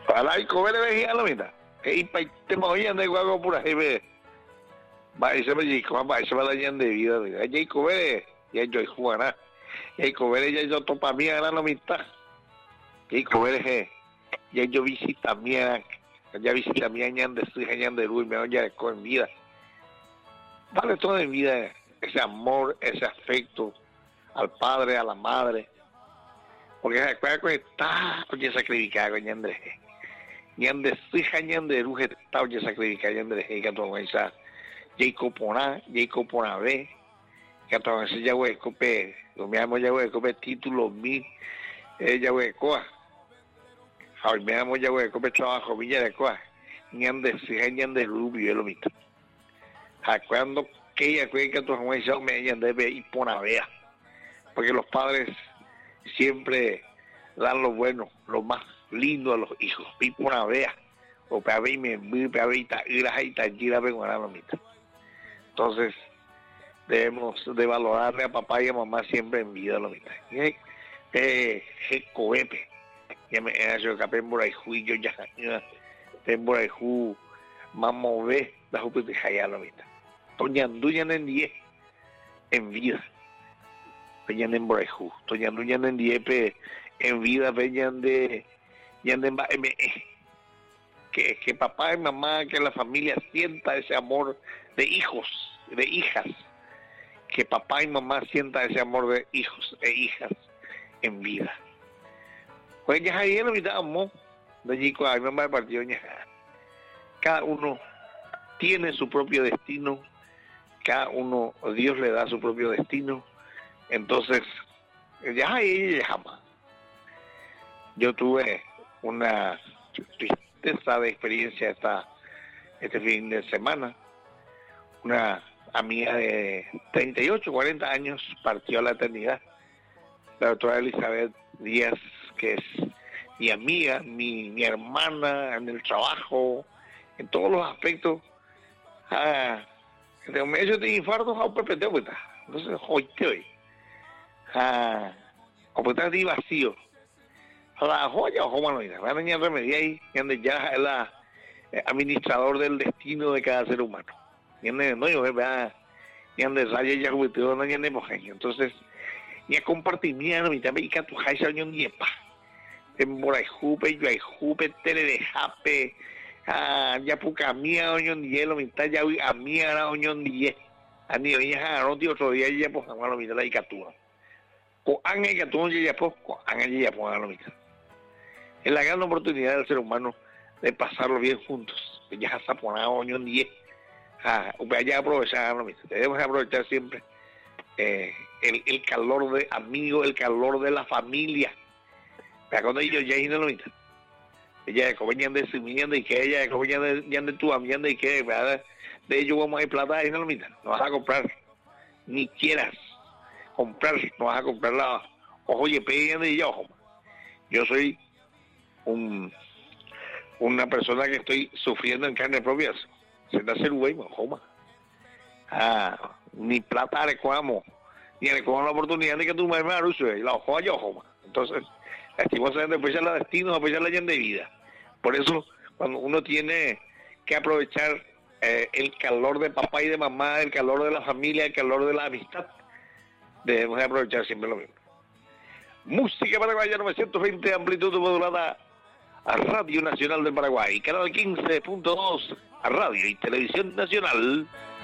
Para el comer de la mitad. Y para te movían de guago pura jefe. Va a ser chico, va a ser la de vida. Ya hay comer, ya yo jugará. Ya hay comer, ya yo topa mía la mitad. Ya hay comer, ya yo visita mía. Ya visita mía, ya de su ya de luz, me oye con vida. Vale todo en vida, ese amor, ese afecto al padre, a la madre. Porque se acuerda que está, oye, sacrificado, oye, Andrés. Ñande fija ñande ruje está oye sacrificar ñande que todo esa Jacob Pona B que todo ese ya güey cope lo me amo ya güey cope título mi ya güey coa hoy me amo ya güey cope trabajo mi ya de coa ñande fija ñande rubio lo mismo a cuando que ella cree que todo esa me ñande ve y Pona vea porque los padres siempre dan lo bueno, lo más lindo a los hijos. Y por una vea, o para ver me para ver y gira vengo a la mitad. Entonces, debemos de valorarle a papá y a mamá siempre en vida la mitad. Coepe, ya me he hecho capé por ahí, y yo ya, por ahí, mamá ve, la jupa de jaya la mitad. Toñanduyan en 10, en vida. Peñan en Borayjú, Toñanduyan en 10, en vida, peñan de que papá y mamá, que la familia sienta ese amor de hijos, de hijas, que papá y mamá sienta ese amor de hijos e hijas en vida. Pues ya ahí lo mitamos, de chico a mi mamá de partido ya. Cada uno tiene su propio destino, cada uno, Dios le da su propio destino, entonces, ya ahí jamás. Yo tuve una tristeza de experiencia este fin de semana. Una amiga de 38, 40 años partió a la eternidad. La doctora Elizabeth Díaz, que es mi amiga, mi hermana en el trabajo, en todos los aspectos. Me hecho de infarto a un PPT, entonces, hoy. Está de vacío. La joya o cómo no ir, van a remediar ahí, donde ya es la administrador del destino de cada ser humano. No yo vea, donde raya ya jubiló no ya mojaño. Entonces, ya compartimos mitad me que tu jaisa unión diepa. En Borayjupe, yo hay jupe, tele de jape, ya puca mía unión hielo, mitad ya a mía la unión die. A ni ya no tío otro día ya pues a la mitad la icatúa. Con ángel que tú ya pues con ángel ya pues a la mitad. Es la gran oportunidad del ser humano de pasarlo bien juntos. Ya se ha ponado oñón 10. Ya aprovechar lo mismo. Debemos aprovechar siempre el calor de amigos, el calor de la familia. Pero cuando ellos ya no lo mismo. Ella comen de su y que ella comen de tu amiga y que ¿verdad? De ellos vamos a ir plata y no lo mismo. No vas a comprar, ni quieras comprar, no vas a comprar la ojo y peguen de ella, ojo. Yo soy una persona que estoy sufriendo en carne propia, se da ser güey, joma. Ni plata adecuamos, ni adecuamos la oportunidad de que tú me y la ojo yo, joma. Entonces, lastimosamente, pues ya la destino, pues ya la de vida. Por eso, cuando uno tiene que aprovechar el calor de papá y de mamá, el calor de la familia, el calor de la amistad, debemos de aprovechar siempre lo mismo. Música paraguaya 920, amplitud modulada a Radio Nacional del Paraguay, canal 15.2, a Radio y Televisión Nacional.